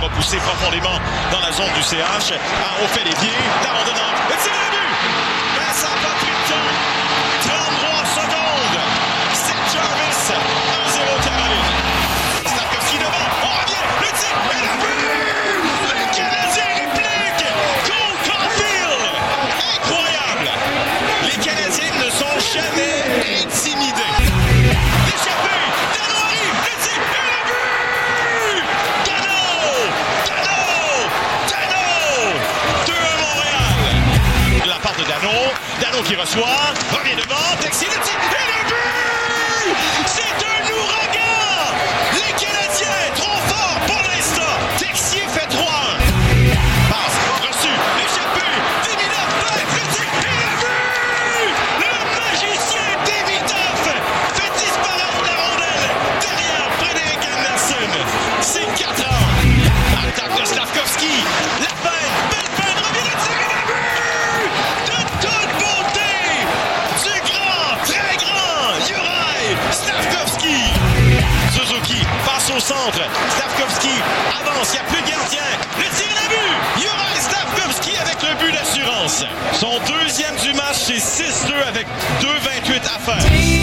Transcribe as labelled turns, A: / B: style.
A: repoussé profondément dans la zone du CH. On fait les pieds, la rondonnante, le tir au but! Ben, ça n'a pas pris de temps. 33 secondes. Seth Jarvis, 1-0 Caroline. Slavkovski devant, on revient, le tir et le but! Le Canadien réplique contre Caulfield. Incroyable! Les Canadiens ne sont jamais intimidés. L'échappé, Dano arrive, le tir et le but! Dano! 2-1 Montréal. De la part de Dano qui reçoit, revient devant, Texier, le tir et le but! C'est un ouragan! Les Canadiens trop forts pour l'instant. Texier fait 3-1. Passe, reçu, l'échappé, Demidov, le tir et le but! Le magicien Demidov fait disparaître la rondelle derrière Frédéric Andersen. C'est 4 ans. Attaque de Slavkovski. La peine, belle peine, revient le tir et le but! De toute beauté! Du grand, très grand Juraj Slavkovski. Suzuki passe au centre. Slavkovski avance, il n'y a plus de gardien. Le tir et le but! Juraj Slavkovski avec le but d'assurance. Son deuxième du match, c'est 6-2 avec 2,28 à faire.